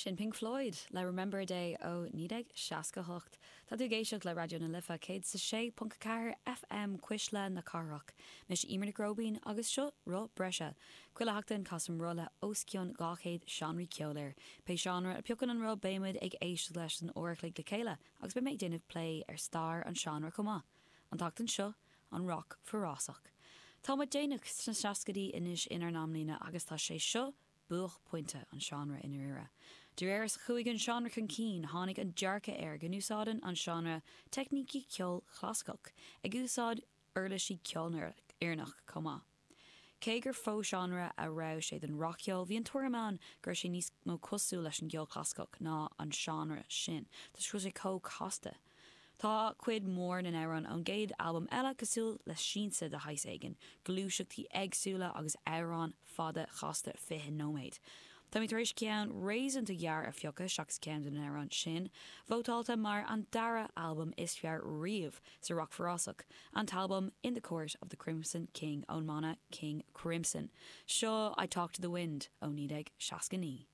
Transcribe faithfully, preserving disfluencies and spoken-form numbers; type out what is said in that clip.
Sin Pink Floyd le Remember a Day ó nídeg seaca hocht. Tá tú géisioach le radio na lifa céad sa sé punt ceathir F M cuisle na carach. Mis imar na grobín agus seo ro breise. Cuile hachtain casam rolla oscion gachéad seanrí ceolir. Pe seanra a piochan an ro béimid ag éiste leis an orachlig le céile, agus be méid déanamh play ar star an seanra comá. An tachtain seo an rock forrásach. Tá ma déanaach sna seacadí inis inar námlína agus tá sé seo buch pointe an genre in ira. De réir chuig an genre chun cín hánig an dearcha air gan úsáidan an genre techníci ceol chlascoch ag úsáid urlaisí ceolnar iarnach comá. Cé gur fó genre a rá sé den rockceol hí an tuairmeán gur sé níos mó cosú leis an geol chlascoch ná an genre sin. Tás chu sé có costa. Tá cuid mór na éran an géad albumm eile cosúil le sínsa de hais aigen, glúiseachtaí agsúla agus éran fada chasta fiche nóméid. Tá mí éis ceann rééisan a ghear a fiocha seachas cean den éran sin, bhótáilta mar an dara albumm is fear riamh sa rock forrásach, an talbum In the Court of the Crimson King ón mana King Crimson. Seo I Talk to the Wind ó nídeg seaca ní.